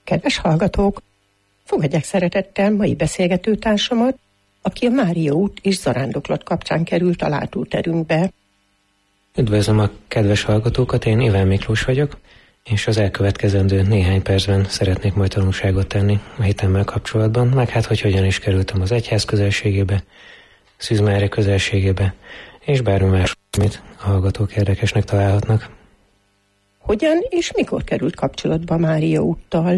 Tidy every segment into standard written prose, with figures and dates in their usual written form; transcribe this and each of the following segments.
Kedves hallgatók, fogadják szeretettel mai beszélgetőtársamat, aki a Mária út és zarándoklat kapcsán került a látóterünkbe. Üdvözlöm a kedves hallgatókat, én Iván Miklós vagyok, és az elkövetkezendő néhány percben szeretnék majd tanulságot tenni a hitemmel kapcsolatban, meg hát, hogy hogyan is kerültem az egyház közelségébe, Szűz Mária közelségébe, és bármi más, amit a hallgatók érdekesnek találhatnak. Hogyan és mikor került kapcsolatba a Mária úttal?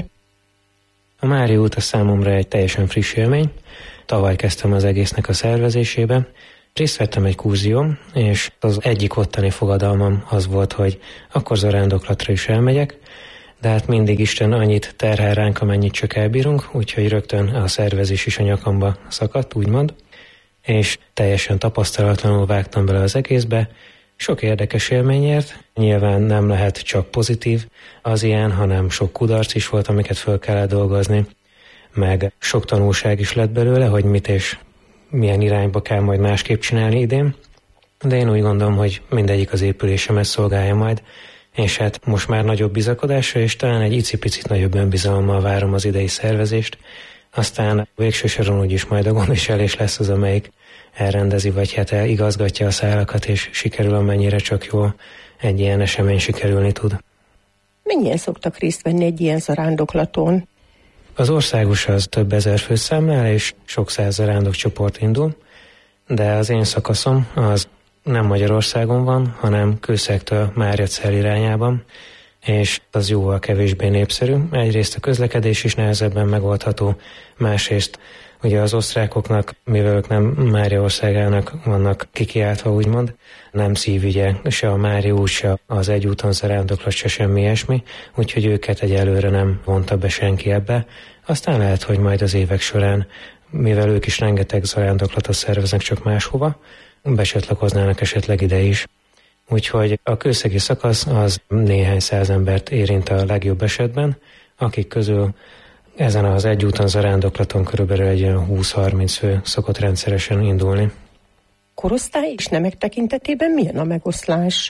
A Mária út a számomra egy teljesen friss élmény. Tavaly kezdtem az egésznek a szervezésébe. Részt vettem egy kurzión, és az egyik ottani fogadalmam az volt, hogy akkor zarándoklatra is elmegyek, de hát mindig Isten annyit terhel ránk, amennyit csak elbírunk, úgyhogy rögtön a szervezés is a nyakamba szakadt, úgymond, és teljesen tapasztalatlanul vágtam bele az egészbe. Sok érdekes élményért, nyilván nem lehet csak pozitív az ilyen, hanem sok kudarc is volt, amiket föl kellett dolgozni, meg sok tanulság is lett belőle, hogy mit és milyen irányba kell majd másképp csinálni idén, de én úgy gondolom, hogy mindegyik az épülésemet szolgálja majd, és hát most már nagyobb bizakodásra, és talán egy icipicit nagyobb önbizalommal várom az idei szervezést, aztán végső soron úgyis majd a gondviselés lesz az, amelyik elrendezi, vagy hát igazgatja a szálakat, és sikerül, amennyire csak jól egy ilyen esemény sikerülni tud. Mennyien szoktak részt venni egy ilyen zarándoklaton? Az országos az több ezer főszámnál, és sok száz zarándokcsoport indul, de az én szakaszom az nem Magyarországon van, hanem Kőszektől Máriacell irányában, és az jóval kevésbé népszerű. Egyrészt a közlekedés is nehezebben megoldható, másrészt ugye az osztrákoknak, mivel ők nem Mária országának vannak kikiáltva, úgymond, nem szívügye se a Mária út, se az egyúton zarándoklat, se semmi ilyesmi, úgyhogy őket egyelőre nem vonta be senki ebbe. Aztán lehet, hogy majd az évek során, mivel ők is rengeteg zarándoklatot szerveznek csak máshova, becsatlakoznának esetleg ide is. Úgyhogy a kőszegi szakasz az néhány száz embert érint a legjobb esetben, akik közül ezen az egyúton zarándoklaton körülbelül egy 20-30 fő szokott rendszeresen indulni. Korosztály és nemek tekintetében milyen a megoszlás?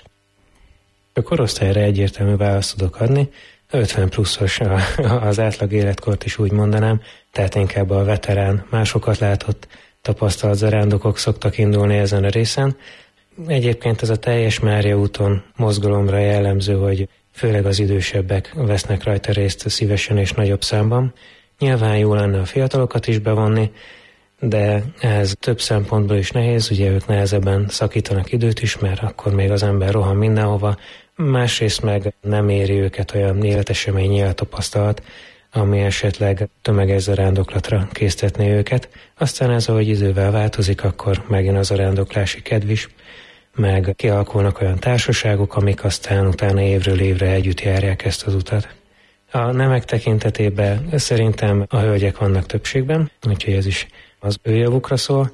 A korosztályra egyértelmű választ tudok adni. 50 pluszos az átlag életkort is úgy mondanám, tehát inkább a veterán, másokat látott, tapasztalt zarándokok szoktak indulni ezen a részen. Egyébként ez a teljes Mária úton mozgalomra jellemző, hogy főleg az idősebbek vesznek rajta részt szívesen és nagyobb számban. Nyilván jó lenne a fiatalokat is bevonni, de ez több szempontból is nehéz, ugye ők nehezebben szakítanak időt is, mert akkor még az ember rohan mindenhova, másrészt meg nem éri őket olyan életesemény, élettapasztalat, ami esetleg tömeges zarándoklatra késztetné őket. Aztán ez, ahogy idővel változik, akkor megint a zarándoklási kedv is, meg kialakulnak olyan társaságok, amik aztán utána évről évre együtt járják ezt az utat. A nemek tekintetében szerintem a hölgyek vannak többségben, úgyhogy ez is az ő javukra szól,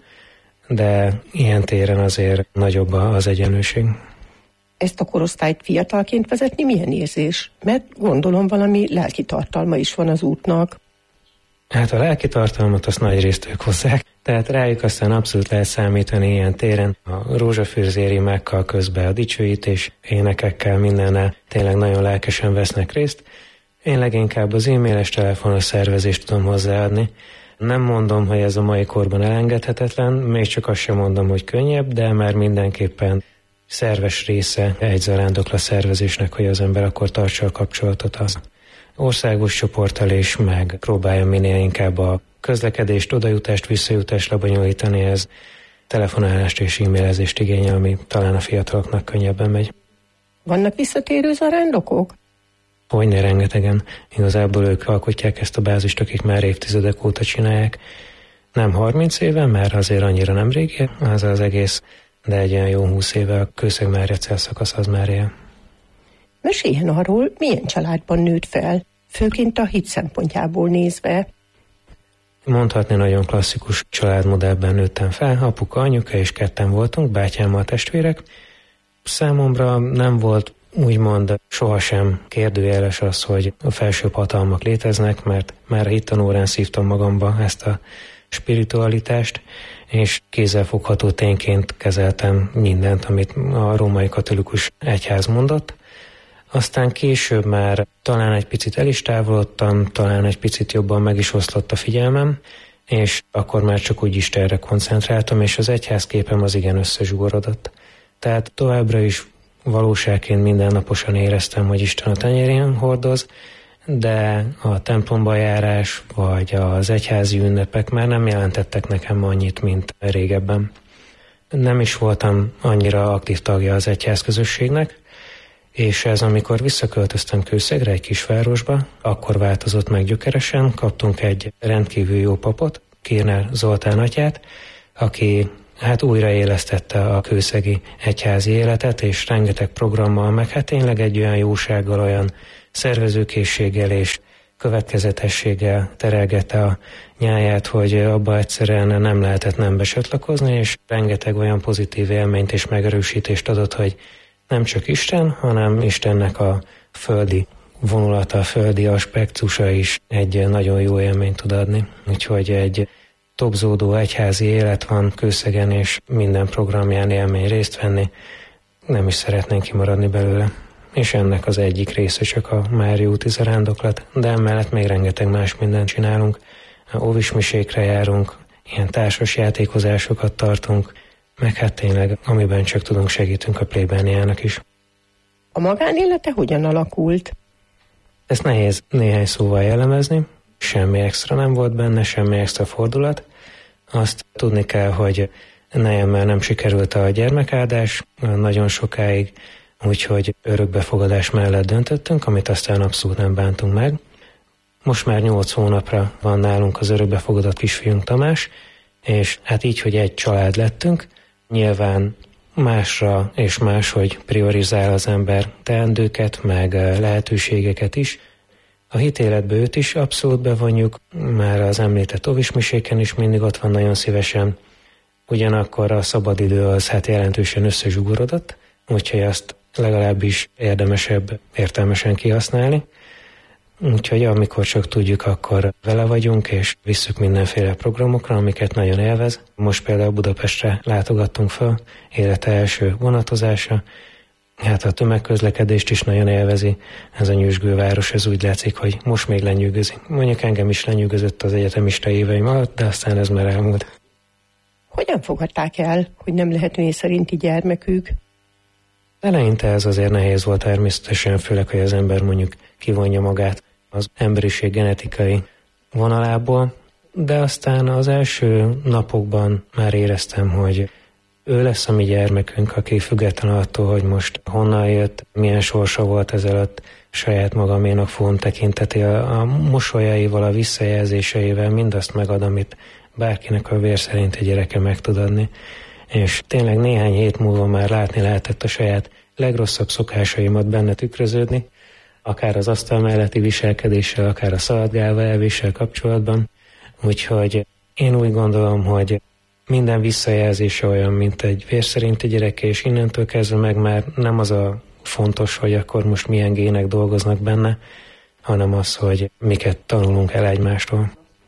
de ilyen téren azért nagyobb az egyenlőség. Ezt a korosztályt fiatalként vezetni milyen érzés? Mert gondolom valami lelki tartalma is van az útnak. Hát a lelki tartalmat azt nagy részt ők hozzák, tehát rájuk aztán abszolút lehet számítani ilyen téren. A rózsafűrzéri imákkal közben a dicsőítés, énekekkel, mindennel tényleg nagyon lelkesen vesznek részt. Én leginkább az e-mailes telefonos szervezést tudom hozzáadni. Nem mondom, hogy ez a mai korban elengedhetetlen, még csak azt sem mondom, hogy könnyebb, de már mindenképpen szerves része egy zarándoklat szervezésnek, hogy az ember akkor tartsa a kapcsolatot az országos csoporttal is, meg próbálja minél inkább a közlekedést, odajutást, visszajutást lebonyolítani, ez telefonálást és e-mailezést igényel, ami talán a fiataloknak könnyebben megy. Vannak visszatérő zarándokok? Hogyne, rengetegen. Igazából ők alkotják ezt a bázist, akik már évtizedek óta csinálják. Nem 30 éve, mert azért annyira nem régi az egész, de egy olyan jó 20 éve a Kőszeg-Máriacell szakasz az már él. Meséljen arról, milyen családban nőtt fel, főként a hit szempontjából nézve. Mondhatni nagyon klasszikus családmodellben nőttem fel, apuka, anyuka és ketten voltunk, bátyámmal testvérek. Számomra nem volt úgymond sohasem kérdőjeles az, hogy a felsőbb hatalmak léteznek, mert már a hittanórán szívtam magamba ezt a spiritualitást, és kézzelfogható tényként kezeltem mindent, amit a római katolikus egyház mondott. Aztán később már talán egy picit el is távolodtam, talán egy picit jobban meg is oszlott a figyelmem, és akkor már csak úgy Istenre koncentráltam, és az egyházképem az igen összezsugorodott. Tehát továbbra is valóságként mindennaposan éreztem, hogy Isten a tenyerén hordoz, de a templomba járás vagy az egyházi ünnepek már nem jelentettek nekem annyit, mint régebben. Nem is voltam annyira aktív tagja az egyházközösségnek, és ez amikor visszaköltöztem Kőszegre, egy kisvárosba, akkor változott meg gyökeresen, kaptunk egy rendkívül jó papot, Kirner Zoltán atyát, aki újraélesztette a kőszegi egyházi életet, és rengeteg programmal, meg tényleg egy olyan jósággal, olyan szervezőkészséggel és következetességgel terelgette a nyáját, hogy abba egyszerűen nem lehetett nem besatlakozni, és rengeteg olyan pozitív élményt és megerősítést adott, hogy nem csak Isten, hanem Istennek a földi vonulata, a földi aspektusa is egy nagyon jó élményt tud adni. Úgyhogy egy tobzódó egyházi élet van Kőszegen, és minden programján élmény részt venni. Nem is szeretnénk kimaradni belőle. És ennek az egyik része csak a Mária úti zarándoklat, de emellett még rengeteg más mindent csinálunk. Óvismisékre járunk, ilyen társas játékozásokat tartunk, meg tényleg, amiben csak tudunk, segítünk a plébániának is. A magánélete hogyan alakult? Ezt nehéz néhány szóval jellemezni, semmi extra nem volt benne, semmi extra fordulat. Azt tudni kell, hogy nejemmel nem sikerült a gyermekáldás nagyon sokáig, úgyhogy örökbefogadás mellett döntöttünk, amit aztán abszolút nem bántunk meg. Most már 8 hónapra van nálunk az örökbefogadott kisfiunk Tamás, és így, hogy egy család lettünk, nyilván másra és máshogy priorizál az ember teendőket, meg lehetőségeket is. A hitéletbe őt is abszolút bevonjuk, már az említett óvismiséken is mindig ott van nagyon szívesen. Ugyanakkor a szabadidő az jelentősen összezsugorodott, úgyhogy azt legalábbis érdemesebb értelmesen kihasználni. Úgyhogy amikor csak tudjuk, akkor vele vagyunk, és visszük mindenféle programokra, amiket nagyon élvez. Most például Budapestre látogattunk fel, élete első vonatozása. A tömegközlekedést is nagyon élvezi. Ez a nyüzsgő város, ez úgy látszik, hogy most még lenyűgözi. Mondjuk engem is lenyűgözött az egyetemista éveim alatt, de aztán ez már elmúlt. Hogyan fogadták el, hogy nem lehet mély szerinti gyermekük? Eleinte ez azért nehéz volt természetesen, főleg, hogy az ember mondjuk kivonja magát az emberiség genetikai vonalából, de aztán az első napokban már éreztem, hogy ő lesz a mi gyermekünk, aki független attól, hogy most honnan jött, milyen sorsa volt ezelőtt, saját magaménak fogom tekinteti, a mosolyaival, a visszajelzéseivel mindazt megad, amit bárkinek a vér szerint egy gyereke meg tud adni. És tényleg néhány hét múlva már látni lehetett a saját legrosszabb szokásaimat benne tükröződni, akár az asztal melletti viselkedéssel, akár a szaladgálva elvéssel kapcsolatban. Úgyhogy én úgy gondolom, hogy minden visszajelzése olyan, mint egy vérszerinti gyereke, és innentől kezdve meg már nem az a fontos, hogy akkor most milyen gének dolgoznak benne, hanem az, hogy miket tanulunk el egymástól.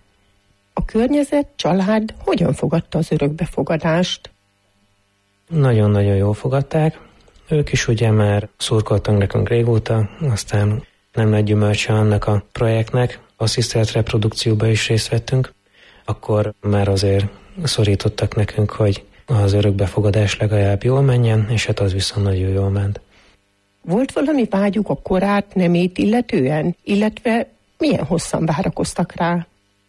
A környezet, család hogyan fogadta az örökbefogadást? Nagyon-nagyon jól fogadták. Ők is ugye már szurkoltak nekünk régóta, aztán nem nagy gyümölcse annak a projektnek, asszisztált reprodukcióba is részt vettünk, akkor már azért szorítottak nekünk, hogy az örökbefogadás legalább jól menjen, és az viszont nagyon jól ment. Volt valami vágyuk a korát, nemét illetően, illetve milyen hosszan várakoztak rá?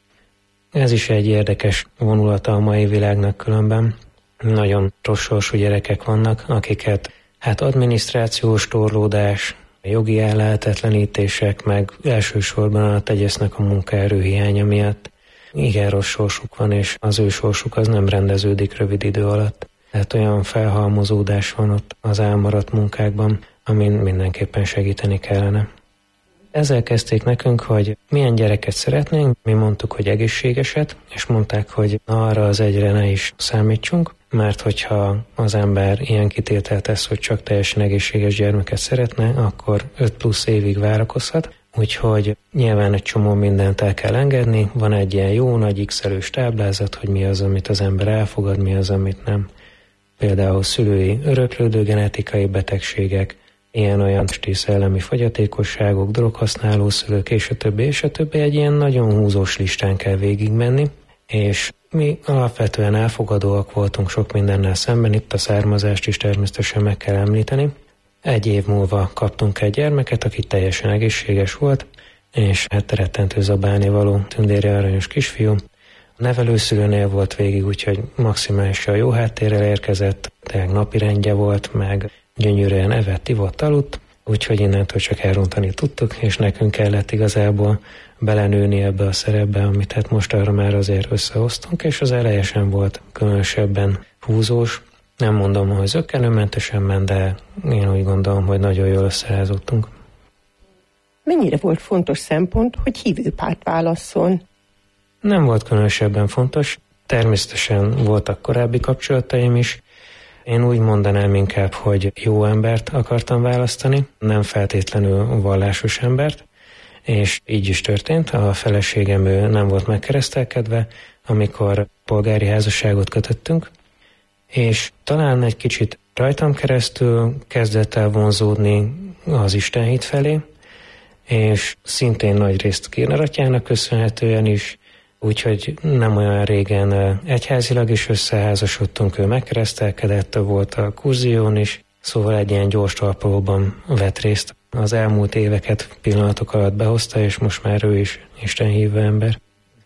Ez is egy érdekes vonulata a mai világnak különben. Nagyon rossz sorsú gyerekek vannak, akiket adminisztrációs torlódás, jogi ellehetetlenítések, meg elsősorban a tegyesznek a munkaerő hiánya miatt igen rossz sorsuk van, és az ő sorsuk az nem rendeződik rövid idő alatt. Tehát olyan felhalmozódás van ott az elmaradt munkákban, amin mindenképpen segíteni kellene. Ezzel kezdték nekünk, hogy milyen gyereket szeretnénk, mi mondtuk, hogy egészségeset, és mondták, hogy arra az egyre ne is számítsunk, mert hogyha az ember ilyen kitételt tesz, hogy csak teljesen egészséges gyermeket szeretne, akkor 5+ évig várakozhat, úgyhogy nyilván egy csomó mindent el kell engedni, van egy ilyen jó nagy x-elős táblázat, hogy mi az, amit az ember elfogad, mi az, amit nem. Például szülői öröklődő genetikai betegségek, ilyen-olyan szellemi fogyatékosságok, droghasználó szülők, és a többi, egy ilyen nagyon húzós listán kell végigmenni, és mi alapvetően elfogadóak voltunk sok mindennel szemben, itt a származást is természetesen meg kell említeni. 1 év múlva kaptunk egy gyermeket, aki teljesen egészséges volt, és hát rettentő zabálni való tündéri aranyos kisfiú. A nevelőszülőnél volt végig, úgyhogy maximálisan jó háttérrel érkezett, tehát napirendje volt, meg gyönyörűen evett, ivott, aludt, úgyhogy innentől csak elrontani tudtuk, és nekünk kellett igazából belenőni ebbe a szerepbe, amit hát most arra már azért összehoztunk, és az eleje sem volt különösebben húzós. Nem mondom, hogy zökkenőmentesen ment, de én úgy gondolom, hogy nagyon jól összerázottunk. Mennyire volt fontos szempont, hogy hívő párt válasszon? Nem volt különösebben fontos. Természetesen voltak korábbi kapcsolataim is. Én úgy mondanám inkább, hogy jó embert akartam választani, nem feltétlenül vallásos embert, és így is történt. A feleségem ő nem volt megkeresztelkedve, amikor polgári házasságot kötöttünk, és talán egy kicsit rajtam keresztül kezdett el vonzódni az istenhit felé, és szintén nagy részt Kirner atyának köszönhetően is, úgyhogy nem olyan régen egyházilag is összeházasodtunk, ő megkeresztelkedett, volt a kurzión is, szóval egy ilyen gyors talpalóban vett részt. Az elmúlt éveket pillanatok alatt behozta, és most már ő is istenhívő ember.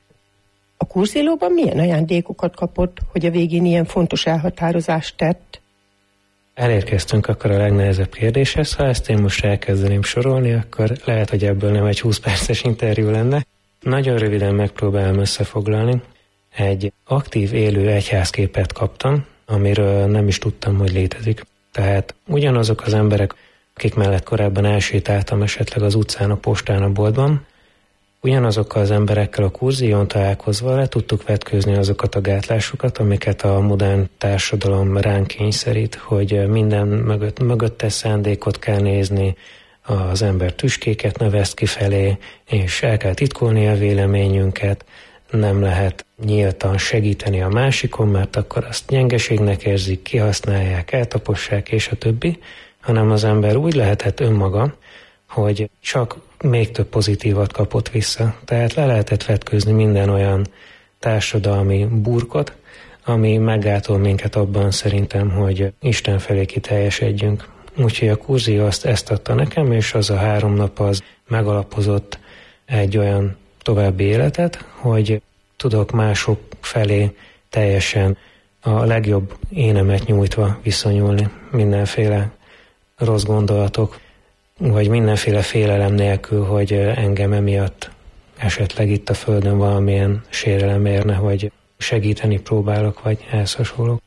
A kurzilóban milyen ajándékokat kapott, hogy a végén ilyen fontos elhatározást tett? Elérkeztünk akkor a legnehezebb kérdéshez. Ha ezt én most elkezdeném sorolni, akkor lehet, hogy ebből nem egy 20 perces interjú lenne. Nagyon röviden megpróbálom összefoglalni. Egy aktív, élő egyházképet kaptam, amiről nem is tudtam, hogy létezik. Tehát ugyanazok az emberek, akik mellett korábban elsétáltam esetleg az utcán, a postán, a boltban, ugyanazokkal az emberekkel a kurzión találkozva le tudtuk vetkőzni azokat a gátlásokat, amiket a modern társadalom ránk kényszerít, hogy minden mögöttes szándékot kell nézni, az ember tüskéket neveszt kifelé, és el kell titkolni a véleményünket, nem lehet nyíltan segíteni a másikon, mert akkor azt gyengeségnek érzik, kihasználják, eltapossák, és a többi, hanem az ember úgy lehetett önmaga, hogy csak még több pozitívat kapott vissza. Tehát le lehetett vetkőzni minden olyan társadalmi burkot, ami meggátol minket abban szerintem, hogy Isten felé kiteljesedjünk. Úgyhogy a kurzió ezt adta nekem, és az a 3 nap az megalapozott egy olyan további életet, hogy tudok mások felé teljesen a legjobb énemet nyújtva viszonyulni. Mindenféle rossz gondolatok, vagy mindenféle félelem nélkül, hogy engem emiatt esetleg itt a Földön valamilyen sérelem érne, hogy segíteni próbálok, vagy ehhez hasonlók.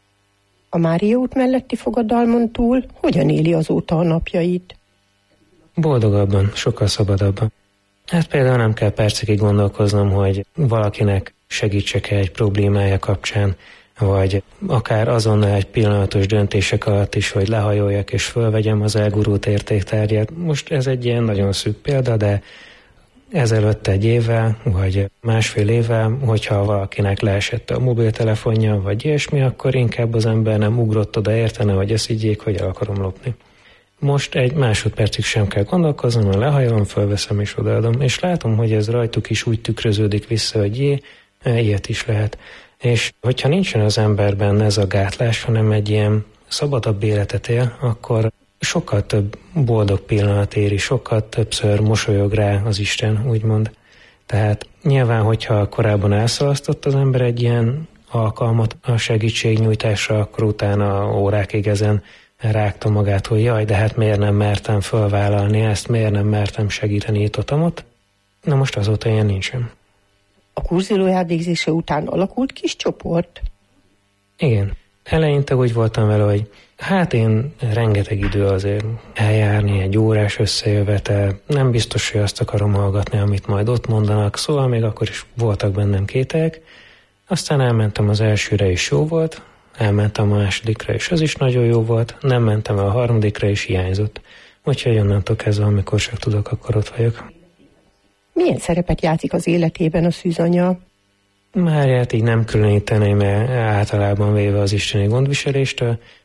A Mária út melletti fogadalmon túl hogyan éli azóta a napjait? Boldogabban, sokkal szabadabban. Hát például nem kell percekig gondolkoznom, hogy valakinek segítsek-e egy problémája kapcsán, vagy akár azonnal egy pillanatos döntések alatt is, hogy lehajoljak és fölvegyem az elgurult értéktárgyat. Most ez egy ilyen nagyon szűk példa, de ezelőtt 1 évvel, vagy másfél évvel, hogyha valakinek leesett a mobiltelefonja, vagy ilyesmi, akkor inkább az ember nem ugrott oda értene, hogy ezt higgyék, hogy el akarom lopni. Most egy másodpercig sem kell gondolkoznom, ha lehajolom, fölveszem és odaadom, és látom, hogy ez rajtuk is úgy tükröződik vissza, hogy ilyet is lehet. És hogyha nincsen az emberben ez a gátlás, hanem egy ilyen szabadabb életet él, akkor sokkal több boldog pillanat éri, sokkal többször mosolyog rá az Isten, úgymond. Tehát nyilván, hogyha korábban elszalasztott az ember egy ilyen alkalmat a segítségnyújtásra, akkor utána órákig ezen rágta magát, hogy jaj, de hát miért nem mertem fölvállalni ezt, miért nem mertem segíteni itt-ott. Na most azóta ilyen nincsen. A kurziló elvégzése után alakult kis csoport? Igen. Eleinte úgy voltam vele, hogy hát én rengeteg idő azért eljárni, 1 órás összejövetel, nem biztos, hogy azt akarom hallgatni, amit majd ott mondanak, szóval még akkor is voltak bennem kételyek. Aztán elmentem az elsőre is jó volt, elmentem a másodikra is, az is nagyon jó volt, nem mentem el a harmadikra is, hiányzott. Úgyhogy onnantól kezdve, amikor csak tudok, akkor ott vagyok. Milyen szerepet játszik az életében a szűzanya? Máriát így nem különíteném el általában véve az isteni gondviseléstől,